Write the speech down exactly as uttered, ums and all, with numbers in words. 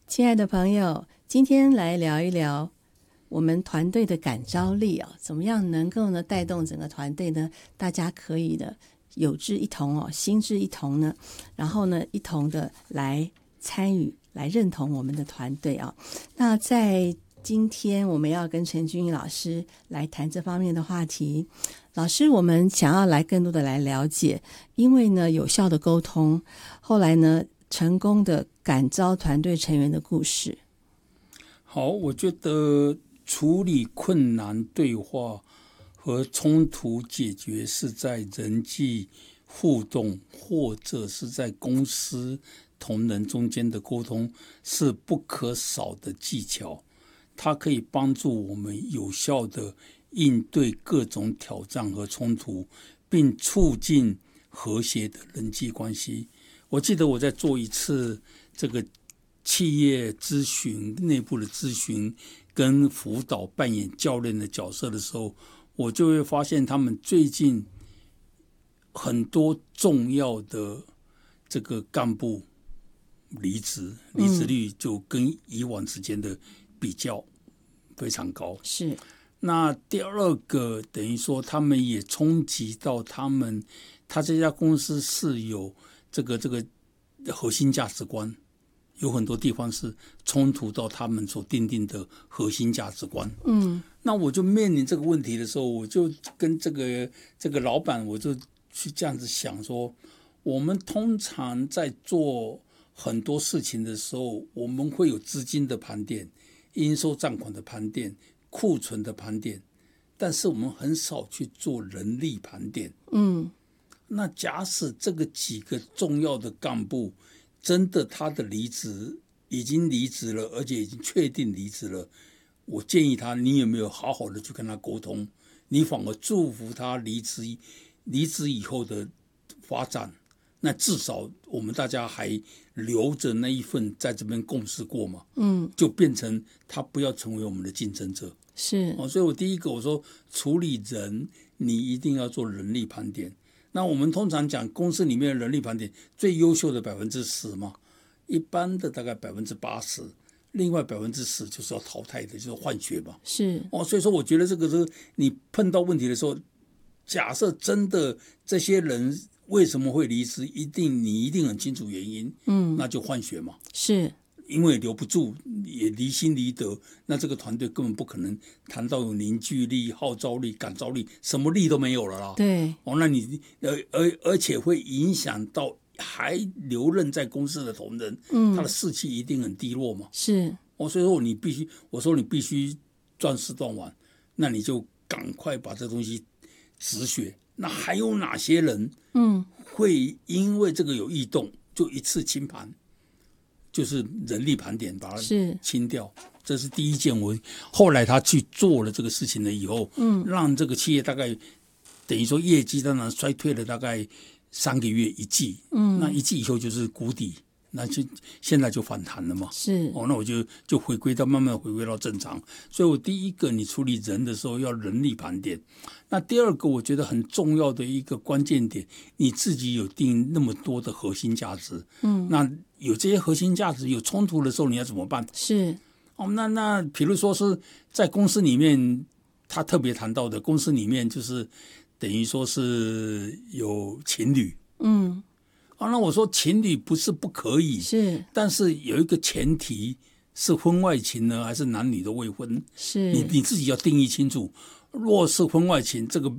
亲爱的朋友，今天来聊一聊我们团队的感召力啊，怎么样能够呢带动整个团队呢？大家可以的有志一同哦，心志一同呢，然后呢一同的来参与、来认同我们的团队啊。那在今天我们要跟陈君怡老师来谈这方面的话题。老师，我们想要来更多的来了解，因为呢有效的沟通，后来呢成功的感召团队成员的故事。 好，我觉得处理困难对话和冲突解决是在人际互动或者是在公司同仁中间的沟通是不可少的技巧，它可以帮助我们有效的应对各种挑战和冲突，并促进和谐的人际关系。我记得我在做一次这个企业咨询、内部的咨询跟辅导，扮演教练的角色的时候，我就会发现他们最近很多重要的这个干部离职，离职率就跟以往之间的比较非常高。 是。 那第二个等于说他们也冲击到他们，他这家公司是有这个这个核心价值观，有很多地方是冲突到他们所定定的核心价值观。 嗯， 那我就面临这个问题的时候，我就跟这个这个老板，我就去这样子想说，我们通常在做很多事情的时候，我们会有资金的盘点、应收账款的盘点、库存的盘点，但是我们很少去做人力盘点。 嗯， 那假使这个几个重要的干部真的他的离职已经离职了，而且已经确定离职了，我建议他，你有没有好好的去跟他沟通？你反而祝福他离职，离职以后的发展。那至少我们大家还留着那一份在这边共事过嘛， 嗯， 就变成他不要成为我们的竞争者。 是。 哦，所以我第一个我说，处理人你一定要做人力盘点。那我们通常讲公司里面的人力盘点，最优秀的百分之十嘛，一般的大概百分之八十，另外百分之十就是要淘汰的，就是换血嘛。 是。 哦，所以说我觉得这个是你碰到问题的时候，假设真的这些人为什么会离职，一定你一定很清楚原因， 嗯， 那就换血嘛。 是。 因为留不住，也离心离德，那这个团队根本不可能谈到有凝聚力、号召力、感召力，什么力都没有了啦。 对。 哦，那你呃而而且会影响到还留任在公司的同仁，嗯，他的士气一定很低落嘛。 是。 哦，所以说你必须，我说你必须断事断腕，那你就赶快把这东西止血。那还有哪些人，嗯，会因为这个有异动，就一次清盘？就是人力盘点把它清掉，这是第一件。我后来他去做了这个事情了以后，嗯，让这个企业大概等于说业绩当然衰退了大概三个月一季，嗯，那一季以后就是谷底，那就现在就反弹了嘛。 是。 哦，那我就就回归到慢慢回归到正常。所以我第一个，你处理人的时候要人力盘点。那第二个，我觉得很重要的一个关键点，你自己有定那么多的核心价值，嗯，那有这些核心价值有冲突的时候，你要怎么办？ 是。 哦，那那比如说是在公司里面，他特别谈到的，公司里面就是等于说是有情侣，嗯，啊，那我说情侣不是不可以， 是， 但是有一个前提是婚外情呢，还是男女的未婚？ 是， 你你自己要定义清楚。若是婚外情，这个